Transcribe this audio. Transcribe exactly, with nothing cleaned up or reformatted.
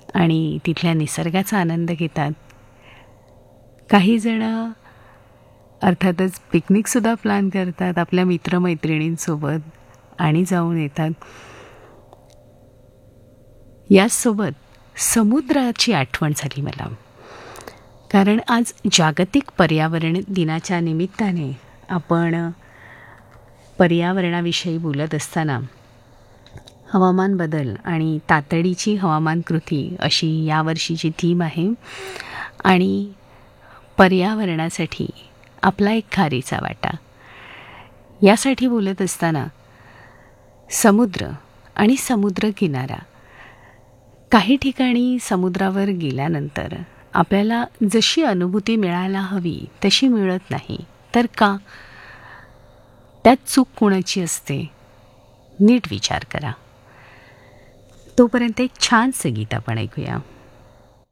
आणि तिथल्या निसर्गाचा आनंद घेतात. काही जण अर्थातच पिकनिकसुद्धा प्लॅन करतात आपल्या मित्रमैत्रिणींसोबत आणि जाऊन येतात. याचसोबत समुद्राची आठवण झाली मला, कारण आज जागतिक पर्यावरण दिनाच्या निमित्ताने आपण पर्यावरणाविषयी बोलत असताना हवामान बदल आणि तातडीची हवामान कृती अशी यावर्षीची थीम आहे. आणि पर्यावरणासाठी आपला एक खारीचा वाटा यासाठी बोलत असताना समुद्र आणि समुद्रकिनारा, काही ठिकाणी समुद्रावर गेल्यानंतर आपल्याला जशी अनुभूती मिळायला हवी तशी मिळत नाही. तर का? त्यात चूक कोणाची असते? नीट विचार करा. तोपर्यंत एक छानसं गीत आपण ऐकूया.